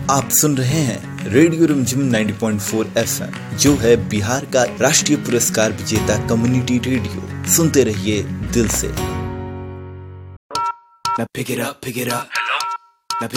आप सुन रहे हैं रेडियो रिमझिम 90.4 FM, जो है बिहार का राष्ट्रीय पुरस्कार विजेता कम्युनिटी रेडियो। सुनते रहिए दिल से। Now pick it up, pick it up.